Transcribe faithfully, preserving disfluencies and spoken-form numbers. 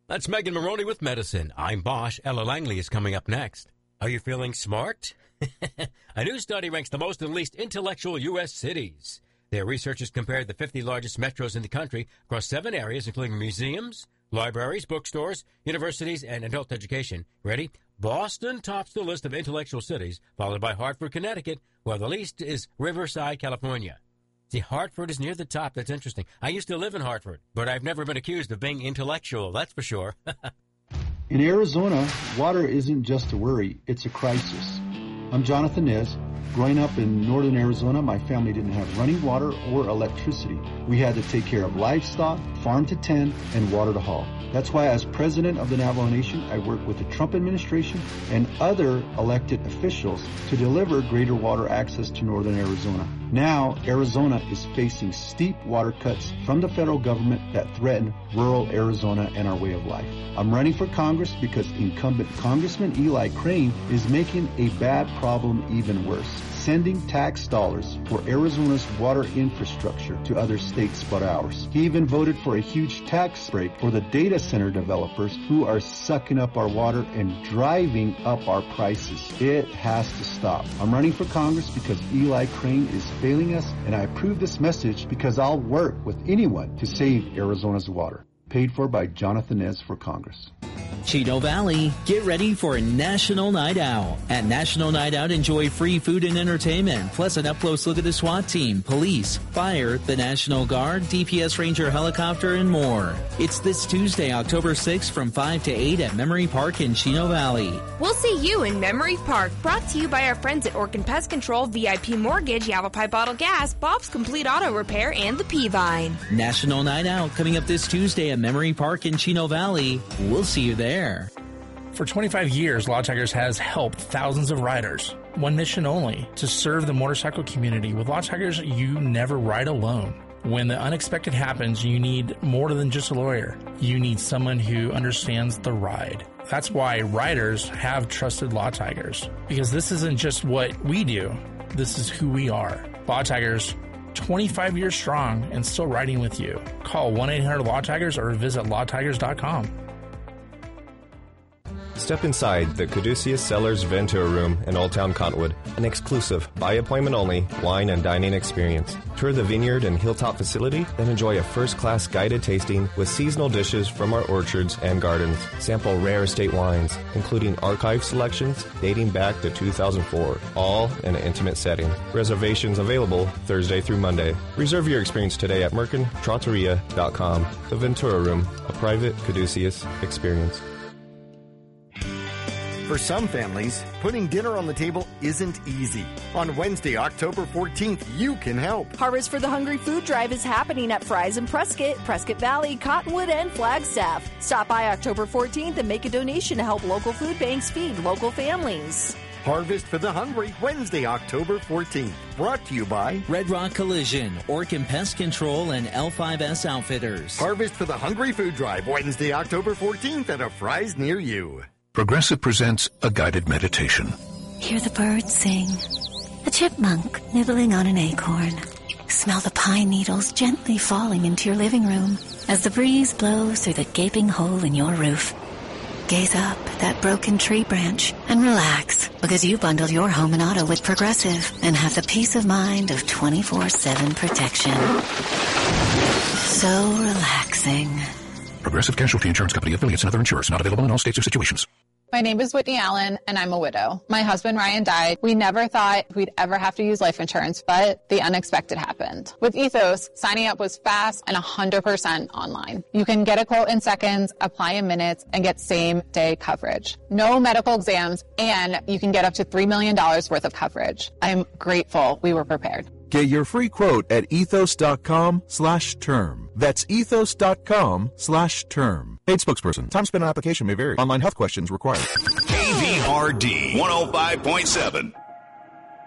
That's Megan Maroney with Medicine. I'm Bosch. Ella Langley is coming up next. Are you feeling smart? A new study ranks the most and least intellectual U S cities. Their researchers compared the fifty largest metros in the country across seven areas, including museums, libraries, bookstores, universities, and adult education. Ready? Boston tops the list of intellectual cities, followed by Hartford, Connecticut, while the least is Riverside, California. See, Hartford is near the top. That's interesting. I used to live in Hartford, but I've never been accused of being intellectual, that's for sure. In Arizona, water isn't just a worry, it's a crisis. I'm Jonathan Nez. Growing up in northern Arizona, my family didn't have running water or electricity. We had to take care of livestock, farm to tend, and water to haul. That's why as president of the Navajo Nation, I work with the Trump administration and other elected officials to deliver greater water access to northern Arizona. Now, Arizona is facing steep water cuts from the federal government that threaten rural Arizona and our way of life. I'm running for Congress because incumbent Congressman Eli Crane is making a bad problem even worse, sending tax dollars for Arizona's water infrastructure to other states but ours. He even voted for a huge tax break for the data center developers who are sucking up our water and driving up our prices. It has to stop. I'm running for Congress because Eli Crane is failing us, and I approve this message because I'll work with anyone to save Arizona's water. Paid for by Jonathan Nez for Congress. Chino Valley, get ready for a National Night Out. At National Night Out, enjoy free food and entertainment, plus an up-close look at the SWAT team, police, fire, the National Guard, D P S Ranger helicopter, and more. It's this Tuesday, October sixth from five to eight at Memory Park in Chino Valley. We'll see you in Memory Park, brought to you by our friends at Orkin Pest Control, V I P Mortgage, Yavapai Bottle Gas, Bob's Complete Auto Repair, and the P-Vine. National Night Out coming up this Tuesday at Memory Park in Chino Valley. We'll see you there. For twenty-five years, Law Tigers has helped thousands of riders. One mission only, to serve the motorcycle community. With Law Tigers, you never ride alone. When the unexpected happens, you need more than just a lawyer. You need someone who understands the ride. That's why riders have trusted Law Tigers, because this isn't just what we do. This is who we are. Law Tigers, twenty-five years strong and still riding with you. Call one eight hundred law tigers or visit law tigers dot com. Step inside the Caduceus Cellars Ventura Room in Old Town Cottonwood, an exclusive, by appointment only, wine and dining experience. Tour the vineyard and hilltop facility, then enjoy a first-class guided tasting with seasonal dishes from our orchards and gardens. Sample rare estate wines, including archive selections dating back to two thousand four, all in an intimate setting. Reservations available Thursday through Monday. Reserve your experience today at merkin trattoria dot com. The Ventura Room, a private Caduceus experience. For some families, putting dinner on the table isn't easy. On Wednesday, October fourteenth, you can help. Harvest for the Hungry Food Drive is happening at Fry's in Prescott, Prescott Valley, Cottonwood, and Flagstaff. Stop by October fourteenth and make a donation to help local food banks feed local families. Harvest for the Hungry, Wednesday, October fourteenth. Brought to you by Red Rock Collision, Orkin Pest Control, and L five S Outfitters. Harvest for the Hungry Food Drive, Wednesday, October fourteenth at a Fry's near you. Progressive presents a guided meditation. Hear the birds sing. A chipmunk nibbling on an acorn. Smell the pine needles gently falling into your living room as the breeze blows through the gaping hole in your roof. Gaze up at that broken tree branch and relax, because you bundled your home and auto with Progressive and have the peace of mind of twenty-four seven protection. So relaxing. Progressive Casualty Insurance Company, affiliates, and other insurers. Not available in all states or situations. My name is Whitney Allen, and I'm a widow. My husband, Ryan, died. We never thought we'd ever have to use life insurance, but the unexpected happened. With Ethos, signing up was fast and one hundred percent online. You can get a quote in seconds, apply in minutes, and get same-day coverage. No medical exams, and you can get up to three million dollars worth of coverage. I'm grateful we were prepared. Get your free quote at ethos.com slash term. That's ethos.com slash term. Paid spokesperson. Time spent on application may vary. Online health questions required. K V R D one oh five point seven.